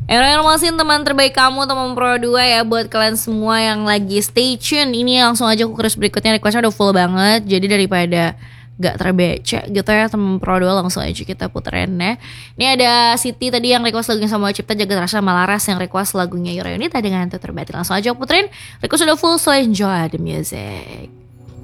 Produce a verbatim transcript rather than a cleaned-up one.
Informasin teman terbaik kamu, teman Pro dua ya. Buat kalian semua yang lagi stay tune, ini langsung aja aku chorus berikutnya. Requestnya udah full banget, jadi daripada gak terbaca gitu ya teman Pro dua, langsung aja kita puterin ya. Ini ada Siti tadi yang request lagunya Samuel Cipta, Jagat Rasa Malaras yang request lagunya Yura Yunita dengan Tutur Batin. Langsung aja aku puterin, request udah full, so enjoy the music.